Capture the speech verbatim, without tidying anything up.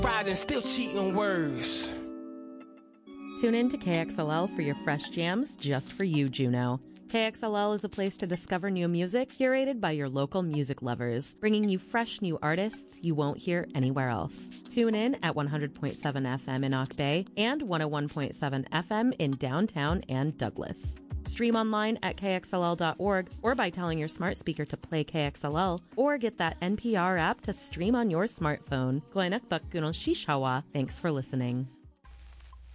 Rising, still cheating words. Tune in to K X L L for your fresh jams just for you, Juneau. K X L L is a place to discover new music curated by your local music lovers, bringing you fresh new artists you won't hear anywhere else. Tune in at one hundred point seven F M in Ock Bay and one oh one point seven F M in downtown and Douglas. Stream online at K X L L dot org or by telling your smart speaker to play K X L L, or get that N P R app to stream on your smartphone. Goinak Bakkunol Shishawa. Thanks for listening.